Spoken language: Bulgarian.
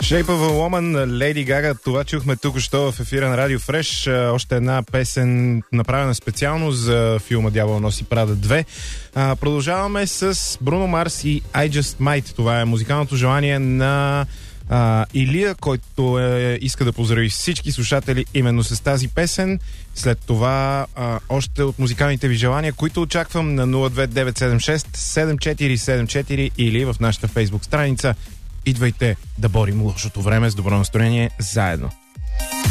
Shape of a Woman, Lady Gaga, това чухме тук що в ефира на Радио Фреш. Още една песен, направена специално за филма Дявол носи Прада 2. Продължаваме с Бруно Марс и I Just Might. Това е музикалното желание на Илия, който иска да поздрави всички слушатели именно с тази песен. След това още от музикалните ви желания, които очаквам на 02976 7474 или в нашата фейсбук страница. Идвайте да борим лошото време с добро настроение заедно.